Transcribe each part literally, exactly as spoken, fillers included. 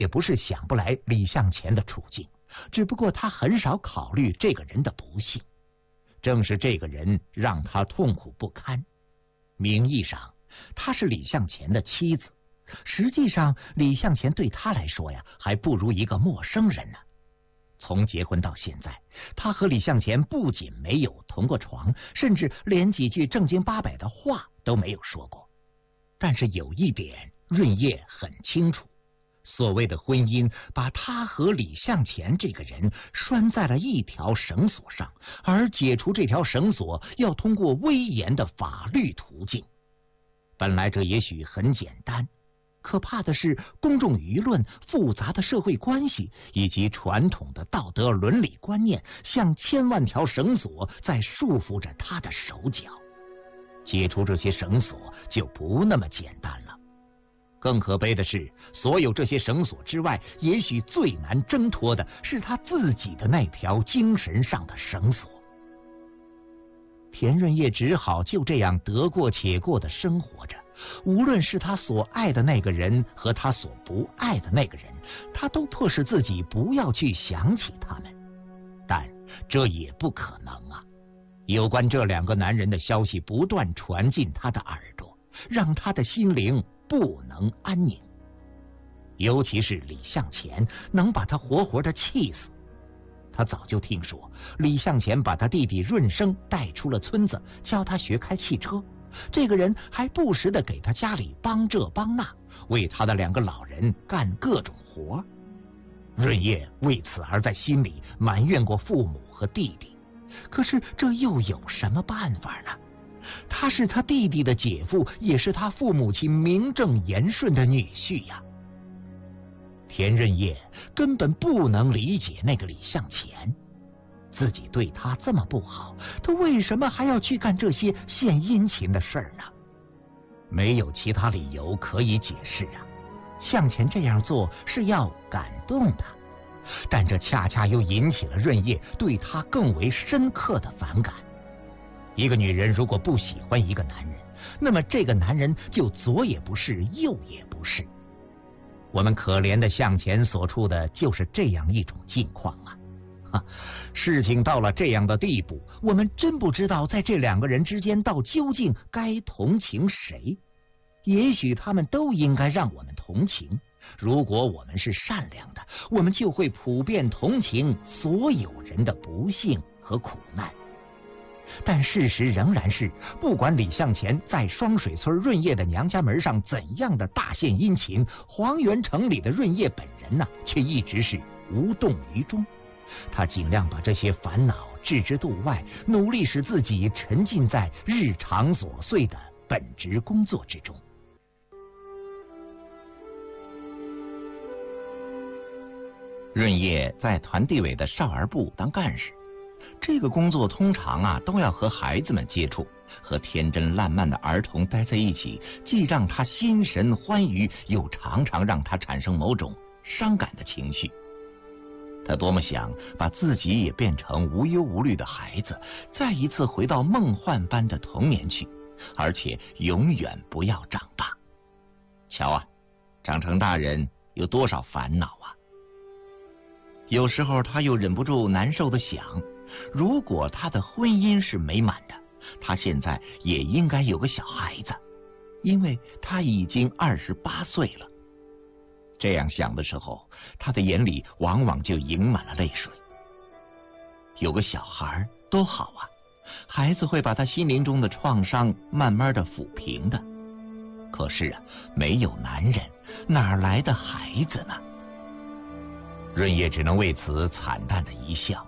也不是想不来李向前的处境，只不过他很少考虑这个人的不幸。正是这个人让他痛苦不堪。名义上他是李向前的妻子，实际上李向前对他来说呀，还不如一个陌生人呢。从结婚到现在，他和李向前不仅没有同过床，甚至连几句正经八百的话都没有说过。但是有一点润叶很清楚，所谓的婚姻把他和李向前这个人拴在了一条绳索上，而解除这条绳索要通过威严的法律途径。本来这也许很简单，可怕的是公众舆论、复杂的社会关系以及传统的道德伦理观念，像千万条绳索在束缚着他的手脚。解除这些绳索就不那么简单了。更可悲的是，所有这些绳索之外，也许最难挣脱的是他自己的那条精神上的绳索。田润叶只好就这样得过且过的生活着，无论是他所爱的那个人和他所不爱的那个人，他都迫使自己不要去想起他们。但这也不可能啊！有关这两个男人的消息不断传进他的耳朵，让他的心灵不能安宁。尤其是李向前能把他活活的气死。他早就听说李向前把他弟弟润生带出了村子，教他学开汽车。这个人还不时的给他家里帮这帮那，为他的两个老人干各种活。润叶为此而在心里埋怨过父母和弟弟，可是这又有什么办法呢？他是他弟弟的姐夫，也是他父母亲名正言顺的女婿呀。田润叶根本不能理解那个李向前，自己对他这么不好，他为什么还要去干这些献殷勤的事儿呢？没有其他理由可以解释啊。向前这样做是要感动他，但这恰恰又引起了润叶对他更为深刻的反感。一个女人如果不喜欢一个男人，那么这个男人就左也不是，右也不是。我们可怜的向前所处的就是这样一种境况啊！哈，事情到了这样的地步，我们真不知道在这两个人之间到究竟该同情谁。也许他们都应该让我们同情，如果我们是善良的，我们就会普遍同情所有人的不幸和苦难。但事实仍然是，不管李向前在双水村润叶的娘家门上怎样的大献殷勤，黄原城里的润叶本人呢、啊，却一直是无动于衷。他尽量把这些烦恼置之度外，努力使自己沉浸在日常琐碎的本职工作之中。润叶在团地委的少儿部当干事，这个工作通常啊都要和孩子们接触，和天真烂漫的儿童待在一起，既让他心神欢愉，又常常让他产生某种伤感的情绪。他多么想把自己也变成无忧无虑的孩子，再一次回到梦幻般的童年去，而且永远不要长大。瞧啊，长成大人有多少烦恼啊！有时候他又忍不住难受的想，如果他的婚姻是美满的，他现在也应该有个小孩子，因为他已经二十八岁了。这样想的时候，他的眼里往往就盈满了泪水。有个小孩多好啊，孩子会把他心灵中的创伤慢慢的抚平的。可是啊，没有男人，哪来的孩子呢？润叶只能为此惨淡的一笑。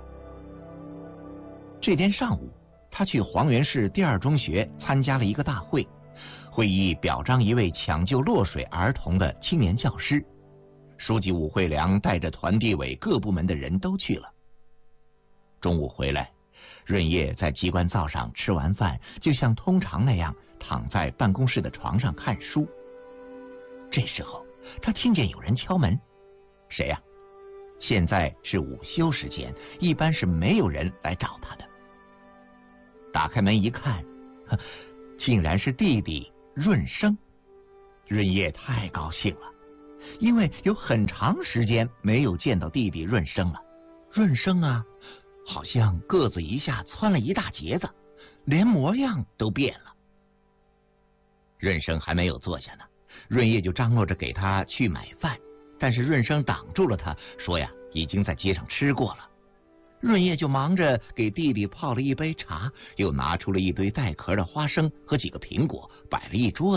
这天上午，他去黄原市第二中学参加了一个大会，会议表彰一位抢救落水儿童的青年教师。书记武惠良带着团地委各部门的人都去了。中午回来，润叶在机关灶上吃完饭，就像通常那样躺在办公室的床上看书。这时候，他听见有人敲门。谁呀、啊？现在是午休时间，一般是没有人来找他的。打开门一看，竟然是弟弟润生。润叶太高兴了， 因为有很长时间没有见到弟弟润生了。润生啊，好像个子一下蹿了一大截子，连模样都变了。润生还没有坐下呢，润叶就张罗着给他去买饭，但是润生挡住了他，说呀，已经在街上吃过了。润叶就忙着给弟弟泡了一杯茶，又拿出了一堆带壳的花生和几个苹果，摆了一桌子。